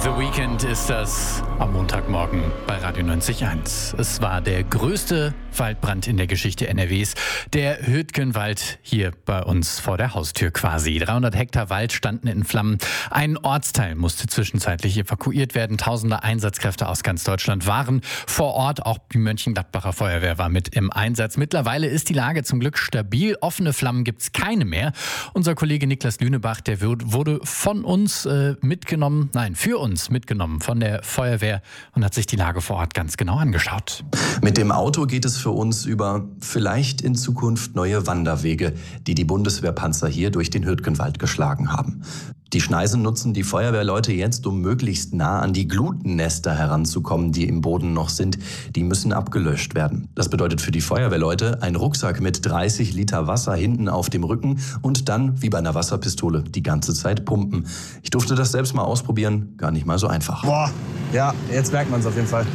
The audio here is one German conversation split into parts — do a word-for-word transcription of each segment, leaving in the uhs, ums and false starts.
The Weeknd ist das am Montagmorgen bei Radio neunzig Komma eins. Es war der größte Waldbrand in der Geschichte N R Ws. Der Hürtgenwald hier bei uns vor der Haustür quasi. dreihundert Hektar Wald standen in Flammen. Ein Ortsteil musste zwischenzeitlich evakuiert werden. Tausende Einsatzkräfte aus ganz Deutschland waren vor Ort. Auch die Mönchengladbacher Feuerwehr war mit im Einsatz. Mittlerweile ist die Lage zum Glück stabil. Offene Flammen gibt es keine mehr. Unser Kollege Niklas Lünebach, der wurde von uns äh, mitgenommen, nein, für uns mitgenommen von der Feuerwehr und hat sich die Lage vor Ort ganz genau angeschaut. Mit dem Auto geht es für uns über vielleicht in Zukunft neue Wanderwege, die die Bundeswehrpanzer hier durch den Hürtgenwald geschlagen haben. Die Schneisen nutzen die Feuerwehrleute jetzt, um möglichst nah an die Glutennester heranzukommen, die im Boden noch sind. Die müssen abgelöscht werden. Das bedeutet für die Feuerwehrleute ein Rucksack mit dreißig Liter Wasser hinten auf dem Rücken und dann, wie bei einer Wasserpistole, die ganze Zeit pumpen. Ich durfte das selbst mal ausprobieren, gar nicht mal so einfach. Boah, ja, jetzt merkt man es auf jeden Fall.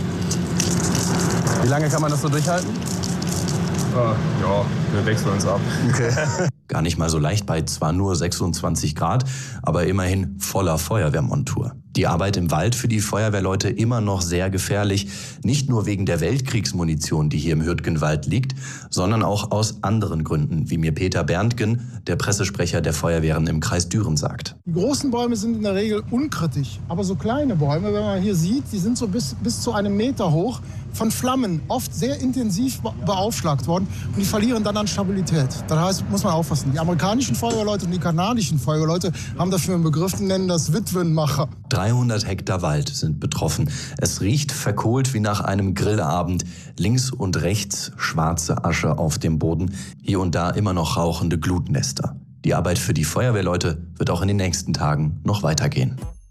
Wie lange kann man das so durchhalten? Uh, ja, wir wechseln uns ab. Okay. Gar nicht mal so leicht bei zwar nur sechsundzwanzig Grad, aber immerhin voller Feuerwehrmontur. Die Arbeit im Wald für die Feuerwehrleute immer noch sehr gefährlich. Nicht nur wegen der Weltkriegsmunition, die hier im Hürtgenwald liegt, sondern auch aus anderen Gründen, wie mir Peter Berntgen, der Pressesprecher der Feuerwehren im Kreis Düren, sagt. Die großen Bäume sind in der Regel unkritisch, aber so kleine Bäume, wenn man hier sieht, die sind so bis, bis zu einem Meter hoch, von Flammen oft sehr intensiv beaufschlagt worden und die verlieren dann an Stabilität. Das heißt, muss man aufpassen. Die amerikanischen Feuerwehrleute und die kanadischen Feuerwehrleute haben dafür einen Begriff, die nennen das Witwenmacher. dreihundert Hektar Wald sind betroffen. Es riecht verkohlt wie nach einem Grillabend. Links und rechts schwarze Asche auf dem Boden. Hier und da immer noch rauchende Glutnester. Die Arbeit für die Feuerwehrleute wird auch in den nächsten Tagen noch weitergehen.